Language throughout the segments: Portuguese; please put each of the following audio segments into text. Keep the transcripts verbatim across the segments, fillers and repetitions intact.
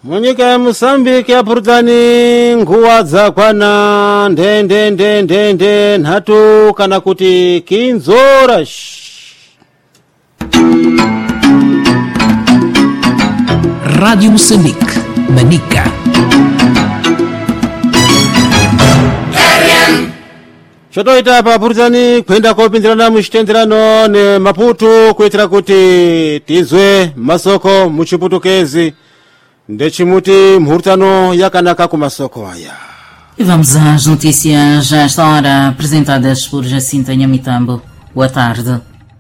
munyika ya Mozambique yapurutani nguwa dzakwana ndende ndende ndende nhatu kana kuti kinzora. Rádio Moçambique, Manica. Chotoita papurutani kwenda kopindirana muchitenderano ne Maputo kuitira kuti tizwe masoko muchiputukezi ndechimuti mhurutano yakanaka kumasoko aya. E vamos às notícias a esta hora apresentadas por Jacinta Nhamitambo. Boa tarde.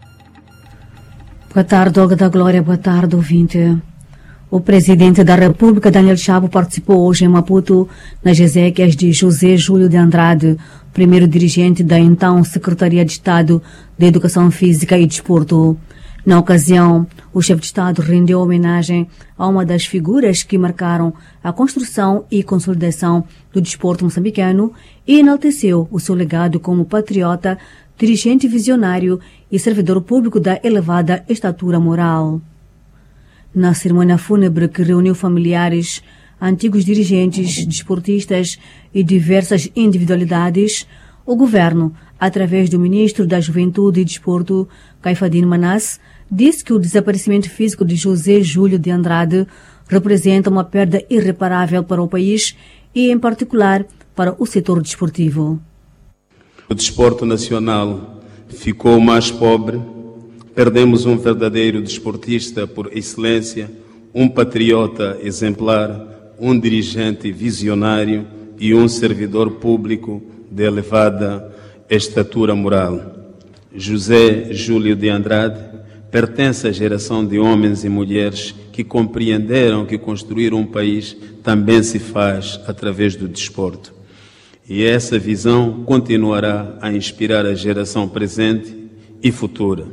Boa tarde, Olga da Glória. Boa tarde, ouvinte. O presidente da República, Daniel Chapo, participou hoje em Maputo nas exéquias de José Júlio de Andrade, primeiro dirigente da então Secretaria de Estado da Educação Física e Desporto. Na ocasião, o chefe de Estado rendeu homenagem a uma das figuras que marcaram a construção e consolidação do desporto moçambicano e enalteceu o seu legado como patriota, dirigente visionário e servidor público da elevada estatura moral. Na cerimônia fúnebre que reuniu familiares, antigos dirigentes, desportistas e diversas individualidades, o governo, através do ministro da Juventude e Desporto, Caifadine Manasse, disse que o desaparecimento físico de José Júlio de Andrade representa uma perda irreparável para o país e, em particular, para o setor desportivo. O desporto nacional ficou mais pobre. Perdemos um verdadeiro desportista por excelência, um patriota exemplar, um dirigente visionário e um servidor público de elevada estatura moral. José Júlio de Andrade pertence à geração de homens e mulheres que compreenderam que construir um país também se faz através do desporto. E essa visão continuará a inspirar a geração presente e futura.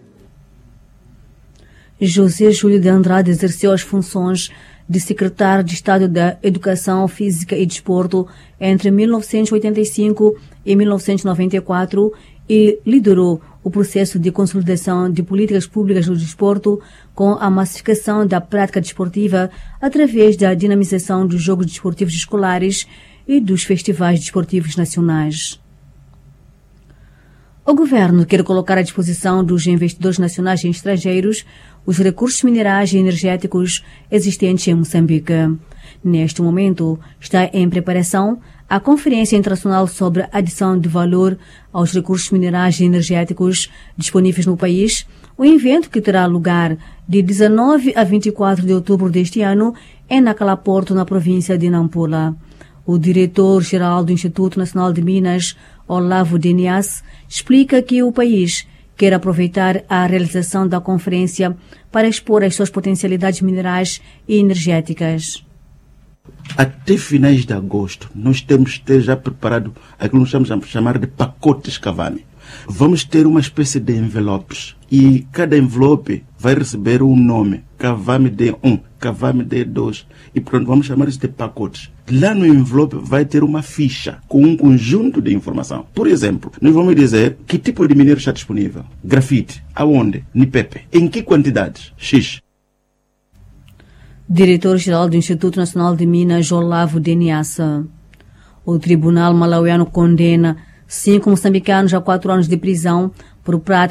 José Júlio de Andrade exerceu as funções de secretário de Estado da Educação Física e Desporto entre mil novecentos e oitenta e cinco e mil novecentos e noventa e quatro e liderou o processo de consolidação de políticas públicas do desporto com a massificação da prática desportiva através da dinamização dos jogos desportivos escolares e dos festivais desportivos nacionais. O governo quer colocar à disposição dos investidores nacionais e estrangeiros os recursos minerais e energéticos existentes em Moçambique. Neste momento, está em preparação a Conferência Internacional sobre a Adição de Valor aos Recursos Minerais e Energéticos disponíveis no país, um evento que terá lugar de dezanove a vinte e quatro de outubro deste ano em Nacalaporto, na província de Nampula. O diretor-geral do Instituto Nacional de Minas, Olavo Denias, explica que o país quer aproveitar a realização da conferência para expor as suas potencialidades minerais e energéticas. Até finais de agosto, nós temos que ter já preparado aquilo que nós estamos a chamar de pacotes Cavani. Vamos ter uma espécie de envelopes e cada envelope vai receber um nome, Cavami D um, Cavami D dois, e pronto, vamos chamar isso de pacotes. Lá no envelope vai ter uma ficha com um conjunto de informação. Por exemplo, nós vamos dizer que tipo de minério está disponível. Grafite, aonde? Nipepe. Em que quantidades? X. Diretor-geral do Instituto Nacional de Minas, Olavo Deniassa. O Tribunal Malauiano condena cinco moçambicanos a quatro anos de prisão por prática